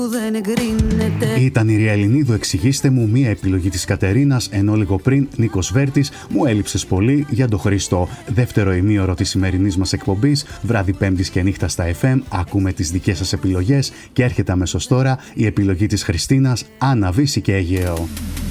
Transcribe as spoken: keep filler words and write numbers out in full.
Ήταν η Ρία Ελληνίδου, εξηγήστε μου, μία επιλογή της Κατερίνας, ενώ λίγο πριν Νίκος Βέρτης, μου έλειψες πολύ για τον Χρήστο. Δεύτερο ημίωρο της σημερινής μας εκπομπής, βράδυ Πέμπτης και νύχτα στα εφ εμ, ακούμε τις δικές σας επιλογές και έρχεται αμέσως τώρα η επιλογή της Χριστίνας, Άννα, Βύση και Αιγαίο.